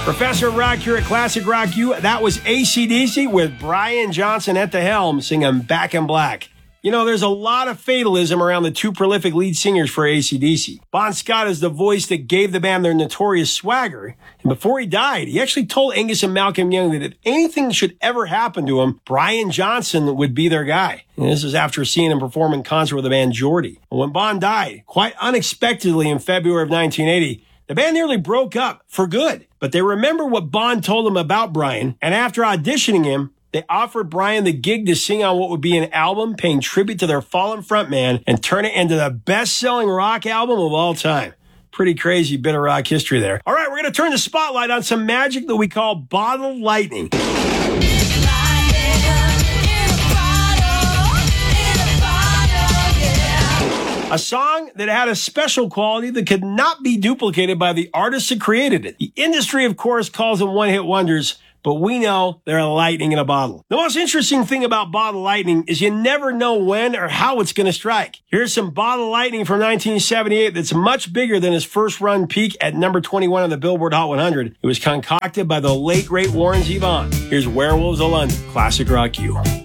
Professor of Rock here at Classic Rock U. That was AC/DC with Brian Johnson at the helm singing Back in Black. You know, there's a lot of fatalism around the two prolific lead singers for AC/DC. Bon Scott is the voice that gave the band their notorious swagger. And before he died, he actually told Angus and Malcolm Young that if anything should ever happen to him, Brian Johnson would be their guy. And this is after seeing him perform in concert with the band Geordie. When Bon died, quite unexpectedly in February of 1980, the band nearly broke up for good. But they remember what Bon told them about Brian, and after auditioning him, they offered Brian the gig to sing on what would be an album paying tribute to their fallen frontman and turn it into the best-selling rock album of all time. Pretty crazy bit of rock history there. All right, we're going to turn the spotlight on some magic that we call bottle lightning. A song that had a special quality that could not be duplicated by the artists that created it. The industry, of course, calls them one-hit wonders, but we know they're lightning in a bottle. The most interesting thing about bottle lightning is you never know when or how it's going to strike. Here's some bottle lightning from 1978 that's much bigger than his first run peak at number 21 on the Billboard Hot 100. It was concocted by the late, great Warren Zevon. Here's Werewolves of London, Classic Rock U.